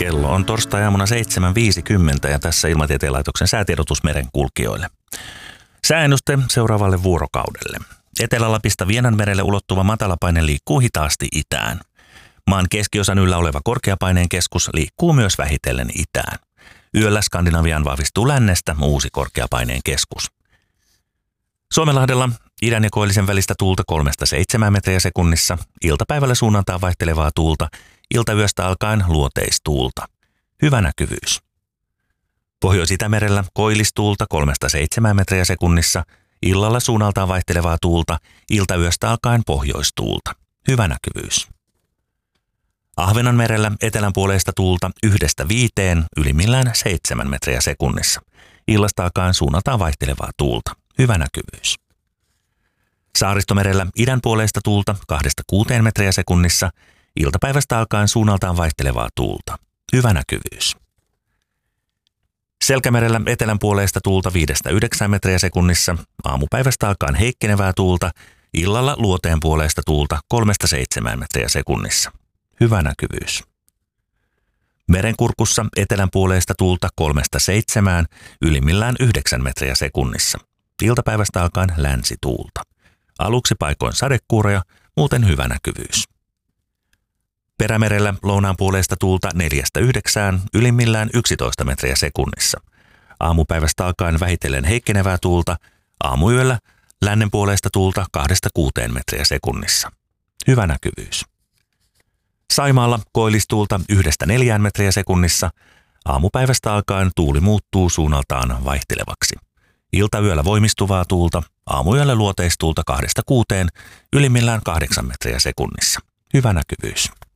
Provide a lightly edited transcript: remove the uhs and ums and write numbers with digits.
Kello on torstai-aamuna 7.50 ja tässä Ilmatieteen laitoksen säätiedotus merenkulkijoille. Sääennuste seuraavalle vuorokaudelle. Etelä-Lapista Vienanmerelle ulottuva matalapaine liikkuu hitaasti itään. Maan keskiosan yllä oleva korkeapaineen keskus liikkuu myös vähitellen itään. Yöllä Skandinaviaan vahvistuu lännestä uusi korkeapaineen keskus. Suomenlahdella idän ja koillisen välistä tuulta 3-7 metriä sekunnissa, iltapäivällä suunnaltaan vaihtelevaa tuulta, iltayöstä alkaen luoteistuulta. Hyvä näkyvyys. Pohjois-Itämerellä koillistuulta 3-7 metriä sekunnissa, illalla suunnaltaan vaihtelevaa tuulta, iltayöstä alkaen pohjoistuulta. Hyvä näkyvyys. Ahvenanmerellä etelänpuoleista tuulta 1-5, ylimmillään 7 metriä sekunnissa. Illasta alkaen suunnaltaan vaihtelevaa tuulta. Hyvä näkyvyys. Saaristomerellä idänpuoleista tuulta 2-6 metriä sekunnissa, iltapäivästä alkaen suunnaltaan vaihtelevaa tuulta. Hyvä näkyvyys. Selkämerellä etelänpuoleista tuulta 5-9 metriä sekunnissa, aamupäivästä alkaen heikkenevää tuulta, illalla luoteenpuoleista tuulta 3-7 metriä sekunnissa. Hyvä näkyvyys. Merenkurkussa etelänpuoleista tuulta 3-7, ylimmillään 9 metriä sekunnissa. Iltapäivästä alkaen länsituulta. Aluksi paikoin sadekuuroja, muuten hyvä näkyvyys. Perämerellä lounaanpuoleista tuulta 4-9, ylimmillään 11 metriä sekunnissa. Aamupäivästä alkaen vähitellen heikkenevää tuulta, aamuyöllä lännenpuoleista tuulta 2-6 metriä sekunnissa. Hyvä näkyvyys. Saimaalla koillistuulta 1-4 metriä sekunnissa, aamupäivästä alkaen tuuli muuttuu suunnaltaan vaihtelevaksi. Iltayöllä voimistuvaa tuulta, aamuyöllä luoteistuulta 2-6, ylimmillään 8 metriä sekunnissa. Hyvä näkyvyys.